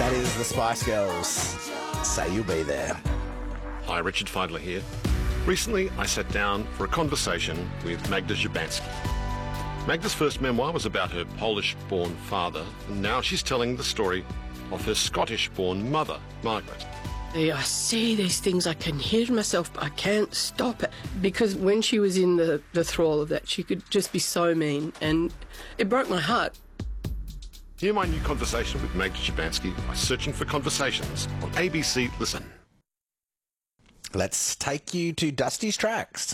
That is the Spice Girls. Say You'll Be There. Hi, Richard Feidler here. Recently, I sat down for a conversation with Magda Szubanski. Magda's first memoir was about her Polish-born father, and now she's telling the story of her Scottish-born mother, Margaret. I see these things, I can hear myself, but I can't stop it. Because when she was in the thrall of that, she could just be so mean, and it broke my heart. Hear my new conversation with Magda Szubanski by searching for Conversations on ABC Listen. Let's take you to Dusty's Tracks.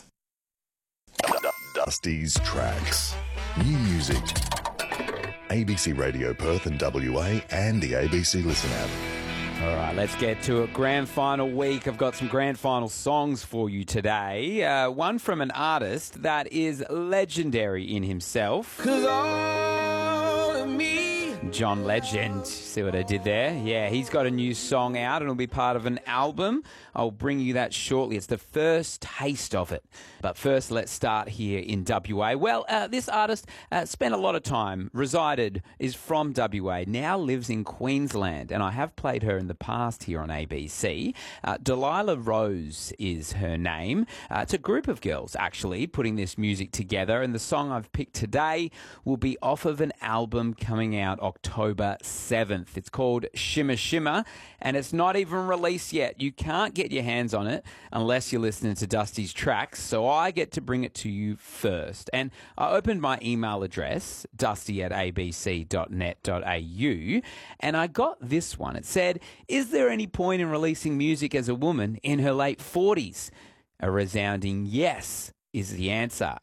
Dusty's Tracks. New music. ABC Radio Perth and WA and the ABC Listen app. All right, let's get to it. Grand final week. I've got some grand final songs for you today. One from an artist that is legendary in himself. 'Cause all of me. John Legend. See what I did there? Yeah, he's got a new song out and it'll be part of an album. I'll bring you that shortly. It's the first taste of it. But first, let's start here in WA. Well, this artist spent a lot of time, is from WA, now lives in Queensland, and I have played her in the past here on ABC. Delilah Rose is her name. It's a group of girls, actually, putting this music together, and the song I've picked today will be off of an album coming out October 7th. It's called Shimmer Shimmer, and it's not even released yet. You can't get your hands on it unless you're listening to Dusty's Tracks, so I get to bring it to you first. And I opened my email address, dusty@abc.net.au, and I got this one. It said, "Is there any point in releasing music as a woman in her late 40s? A resounding yes is the answer.